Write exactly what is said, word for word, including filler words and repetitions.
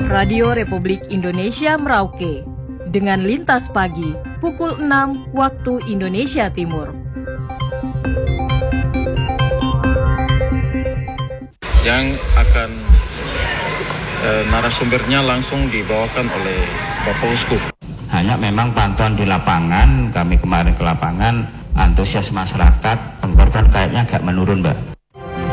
Radio Republik Indonesia Merauke dengan Lintas Pagi pukul enam waktu Indonesia Timur. Yang akan e, narasumbernya langsung dibawakan oleh Bapak Uskup. Hanya memang pantauan di lapangan, kami kemarin ke lapangan, antusias masyarakat pengkorban kayaknya agak menurun, Mbak.